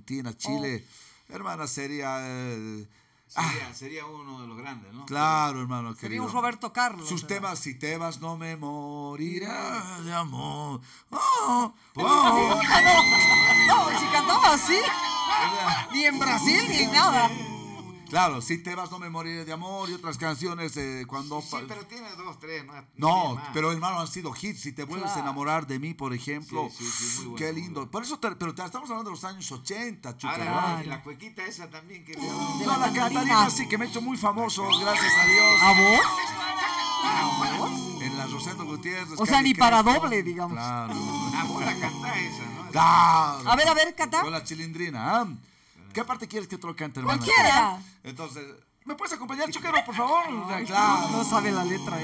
Argentina, Chile, hermana, sería... Sería uno de los grandes, ¿no? Claro, hermano querido. Sería un Roberto Carlos. Sus temas, si te vas no me morirá de amor. No, si cantaba así, ni en Brasil ni nada. Claro, si te vas no me moriré de amor y otras canciones cuando... Sí, pero tiene 2, 3, ¿no? No, pero hermano, han sido hits. Si te vuelves a Claro. enamorar de mí, por ejemplo. Sí, muy bueno. Qué lindo. Por eso, pero estamos hablando de los años 80, Chuca. Ahora, ¿verdad? la cuequita esa también que le No, la cantarina. cantarina sí que me he hecho muy famoso, gracias a Dios. ¿A vos? En la Rosendo Gutiérrez. O sea, Cali ni para Crespo. doble, digamos. Claro. vos la cantás esa, ¿no? Claro. A ver, canta. Con la chilindrina, ¿ah? ¿Qué parte quieres que te lo cante, hermano? Cualquiera. Entonces, ¿me puedes acompañar, Chuquero, por favor? Claro. No sabe la letra.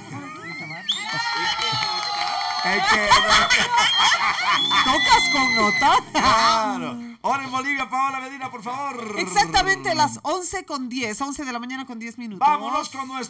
¿Tocas con nota? Claro. Ahora en Bolivia, Paola Medina, por favor. Exactamente las 11:10, 11 de la mañana con 10 minutos. Vámonos con los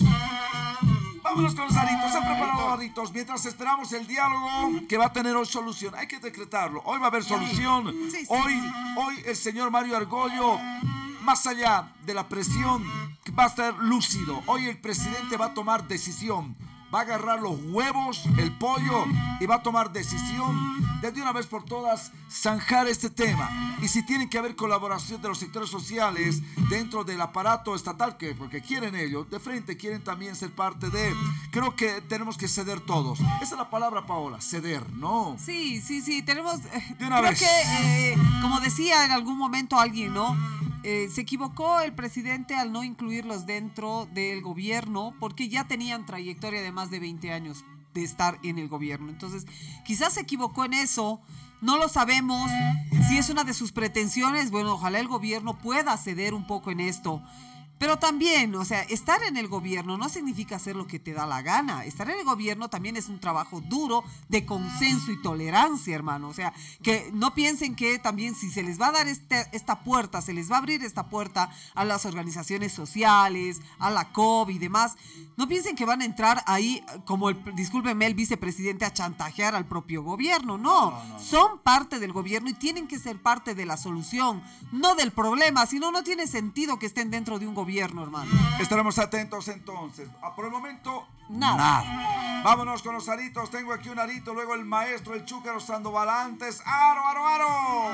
aritos. Se han preparado aritos. Mientras esperamos el diálogo que va a tener hoy solución. Hay que decretarlo. Hoy va a haber solución. Sí, Hoy el señor Mario Argollo, más allá de la presión, va a estar lúcido. Hoy el presidente va a tomar decisión. Va a agarrar los huevos, el pollo y va a tomar decisión de una vez por todas zanjar este tema. Y si tiene que haber colaboración de los sectores sociales dentro del aparato estatal, que porque quieren ellos, de frente quieren también ser parte de... Creo que tenemos que ceder todos. Esa es la palabra, Paola, ceder, ¿no? Sí, tenemos... De una creo vez. que, como decía en algún momento alguien, ¿no? Se equivocó el presidente al no incluirlos dentro del gobierno porque ya tenían trayectoria de más de 20 años de estar en el gobierno. Entonces, quizás se equivocó en eso, no lo sabemos. Si es una de sus pretensiones, bueno, ojalá el gobierno pueda ceder un poco en esto. Pero también, o sea, estar en el gobierno no significa hacer lo que te da la gana. Estar en el gobierno también es un trabajo duro de consenso y tolerancia, hermano. O sea, que no piensen que también si se les va a dar esta puerta, se les va a abrir esta puerta a las organizaciones sociales, a la COB y demás, no piensen que van a entrar ahí, como discúlpenme, el vicepresidente a chantajear al propio gobierno. No, son parte del gobierno y tienen que ser parte de la solución, no del problema. Si no, no tiene sentido que estén dentro de un gobierno, hermano. Estaremos atentos entonces. Por el momento, Nada. Vámonos con los aritos. Tengo aquí un arito, luego el maestro, el Chúcaro Sandoval antes. ¡Aro!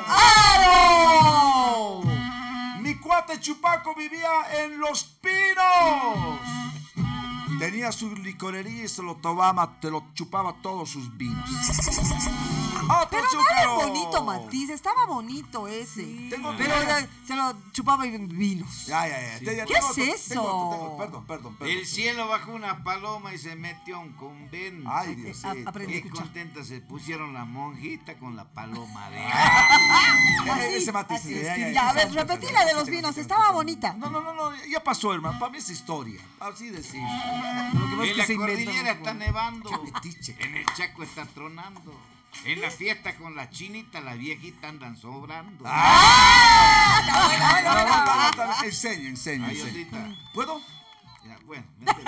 ¡Aro! Mi cuate Chupaco vivía en Los Pinos. Tenía su licorería y se lo tomaba, te lo chupaba todos sus vinos. ¡Otro Pero no Chúcaro! era bonito, Matiz, estaba bonito ese. Sí. Pero se lo chupaba en vinos. Ya. ¿Qué es eso? Perdón. El cielo bajó una paloma y se metió a un convento. Ay, Dios, sí. Aprendí a Qué escuchar. contentas se pusieron la monjita con la paloma de... Ese matiz. Ya, a ver, repetí la de los vinos, estaba bonita. No, ya pasó, hermano. Para mí es historia. Así de simple. Lo que pasa es En que la se inventan cordillera los está juegos. nevando. Qué metiche. En el Chaco está tronando. En la fiesta con la chinita, las viejitas andan sobrando. Enseña. Ay, Osita. ¿Puedo? Ya, bueno,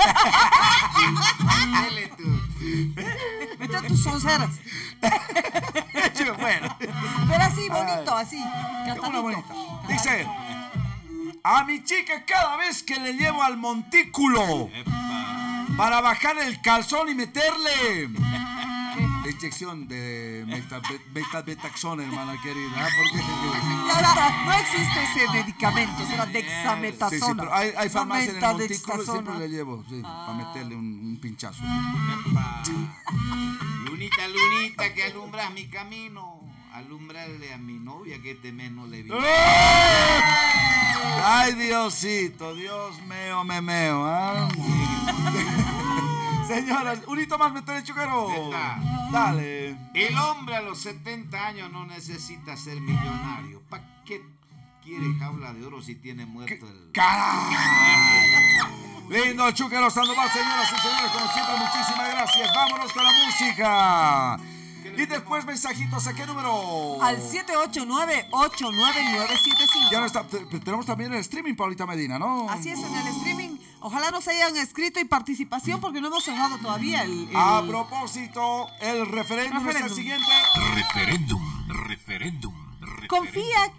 métele tú. Mete a tus sonceras. Bueno. Pero así, bonito, así. Una Cantadito. bonita. Dice: a mi chica cada vez que le llevo al montículo Epa. para bajar el calzón y meterle la inyección de metabetaxona, hermana querida. Porque Y ahora, no existe ese medicamento, será sí, dexametasona. pero hay farmacia en el montículo y Metadextasona. siempre le llevo para meterle un pinchazo. Epa. Lunita, que alumbras mi camino. Alumbrarle a mi novia que este mes no le vi. Ay, Diosito, Dios mío, me meo. Señoras, un hito más, meter el Chúcaro. Está. Dale. El hombre a los 70 años no necesita ser millonario. ¿Para qué quiere jaula de oro si tiene muerto el... ¡Caray! Lindo el Chúcaro Sandoval, señoras y señores, como siempre, muchísimas gracias. Vámonos con la música. Y después mensajitos, ¿a qué número? Al 789-89975. Ya no está, tenemos también el streaming, Paulita Medina, ¿no? Así es, en el streaming. Ojalá nos hayan escrito y participación porque no hemos cerrado todavía el... A propósito, el referéndum es el siguiente. Referéndum. Confía